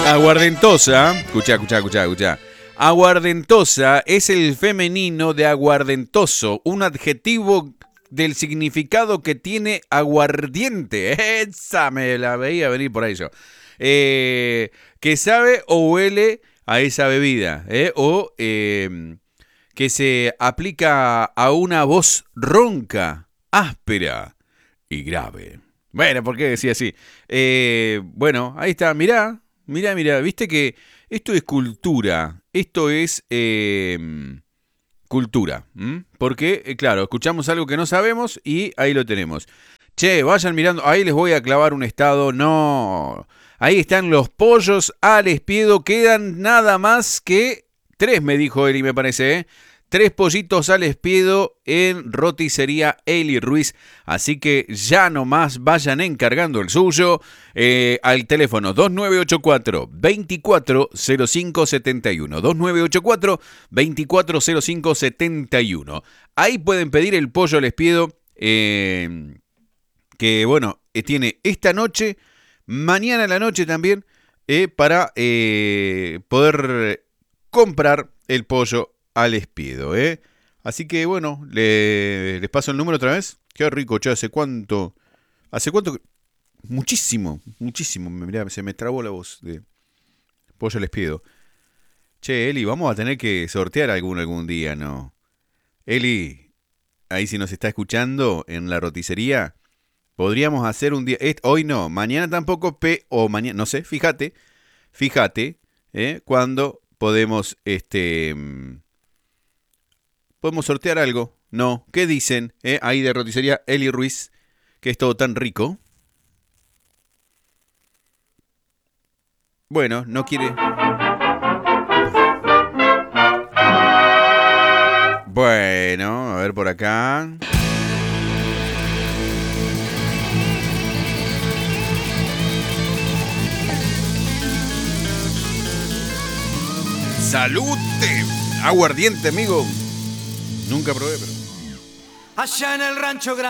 Aguardentosa, escuchá. Aguardentosa es el femenino de aguardentoso, un adjetivo del significado que tiene aguardiente. Esa me la veía venir por ahí yo. Que sabe o huele a esa bebida, o que se aplica a una voz ronca, áspera y grave. Bueno, ¿por qué decía así? Bueno, ahí está, mirá, viste que esto es cultura, esto es cultura, porque, claro, escuchamos algo que no sabemos y ahí lo tenemos. Che, vayan mirando, ahí les voy a clavar un estado, no, ahí están los pollos al espiedo, quedan nada más que 3, me dijo Eli, me parece, 3 pollitos al espiedo en roticería Eli Ruiz. Así que ya nomás vayan encargando el suyo al teléfono 2984-240571. 2984-240571. Ahí pueden pedir el pollo al espiedo que, bueno, tiene esta noche, mañana a la noche también, para poder comprar el pollo al espiedo, Así que bueno, les paso el número otra vez. Qué rico, che, ¿hace cuánto? Muchísimo. Mirá, se me trabó la voz de pollo al espiedo. Che, Eli, vamos a tener que sortear algún día, ¿no? Eli, ahí si nos está escuchando en la roticería, podríamos hacer un día, hoy no, mañana tampoco, o mañana, no sé, fíjate, cuando podemos, podemos sortear algo, ¿no? ¿Qué dicen? Ahí de roticería Eli Ruiz, que es todo tan rico. Bueno, no quiere. Bueno, a ver por acá. ¡Salute! Aguardiente, amigo. Nunca probé, pero... Allá en el rancho grande.